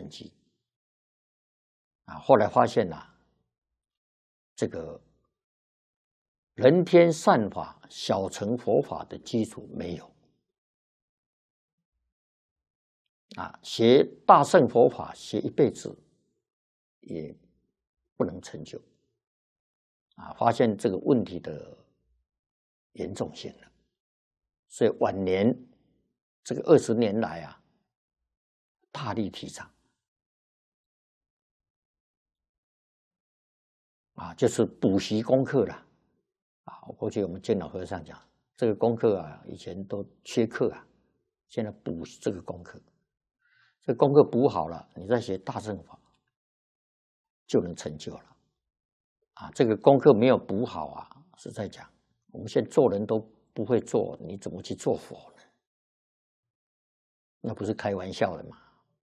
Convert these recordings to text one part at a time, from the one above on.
成绩。后来发现这个人天善法、小乘佛法的基础没有。学大乘佛法学一辈子也不能成就。发现这个问题的严重性了，所以晚年这个20年来大力提倡就是补习功课了。过去我们监老和尚讲，这个功课以前都缺课现在补这个功课，这个功课补好了，你再学大乘法就能成就了。这个功课没有补好实在讲，我们现在做人都不会做，你怎么去做佛呢？那不是开玩笑的吗？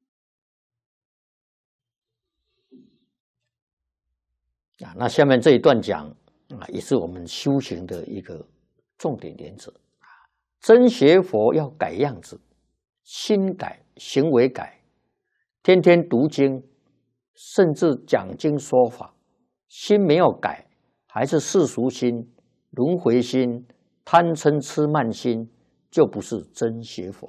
那下面这一段讲也是我们修行的一个重点原则。真学佛要改样子，心改，行为改，天天读经，甚至讲经说法，心没有改，还是世俗心、轮回心、贪嗔痴慢心，就不是真学佛。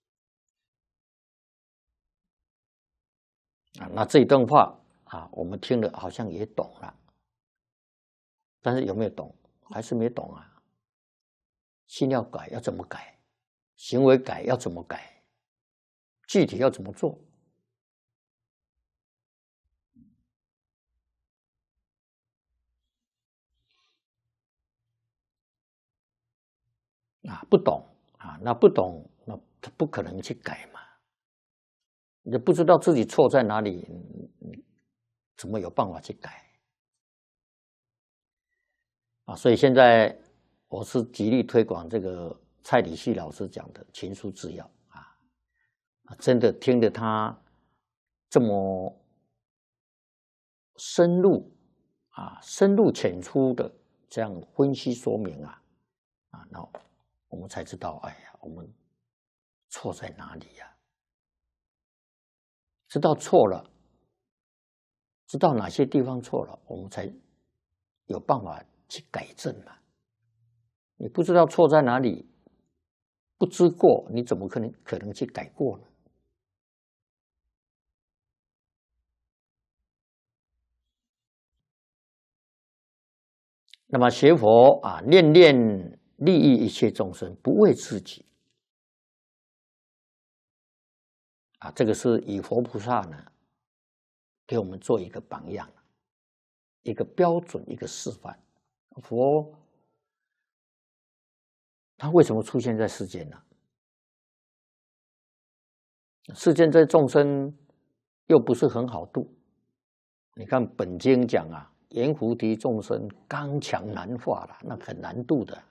那这一段话我们听了好像也懂了，但是有没有懂？还是没懂心要改，要怎么改？行为改要怎么改？具体要怎么做？不懂那不懂，那他不可能去改嘛。你不知道自己错在哪里，怎么有办法去改？所以现在我是极力推广这个蔡礼旭老师讲的群书治要真的听得他这么深入浅出的这样分析说明那我们才知道，我们错在哪里知道错了，知道哪些地方错了，我们才有办法去改正嘛。你不知道错在哪里，不知过，你怎么可能去改过呢？那么学佛念念利益一切众生，不为自己这个是以佛菩萨呢给我们做一个榜样，一个标准，一个示范。佛他为什么出现在世间呢？世间这众生又不是很好度。你看本经讲阎浮提众生刚强难化了，那很难度的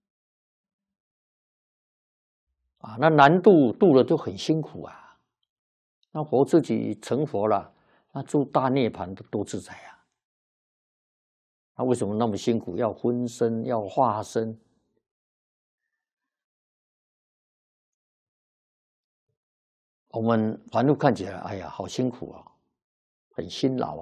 那难度了就很辛苦那佛自己成佛了，那住大涅槃的多自在为什么那么辛苦？要分身，要化身。我们凡夫看起来，好辛苦很辛劳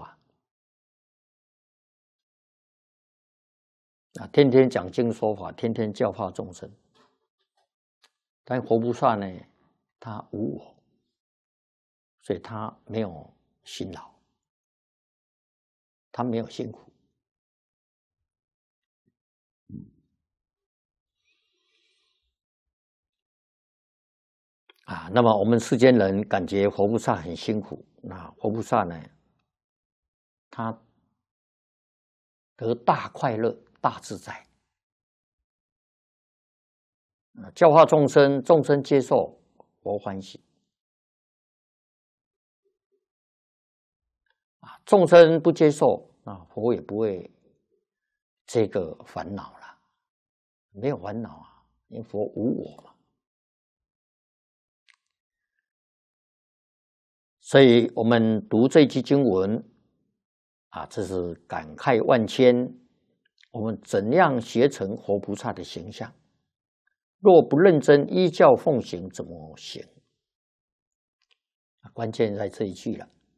天天讲经说法，天天教化众生。但活菩萨呢，他无我，所以他没有辛劳，他没有辛苦。那么我们世间人感觉活菩萨很辛苦，那活菩萨呢，他得大快乐、大自在，教化众生，众生接受，佛欢喜。众生不接受，佛也不会这个烦恼了，没有烦恼因为佛无我嘛。所以我们读这句经文这是感慨万千。我们怎样学成活菩萨的形象？若不认真依教奉行，怎么行？ 关键在这一句了。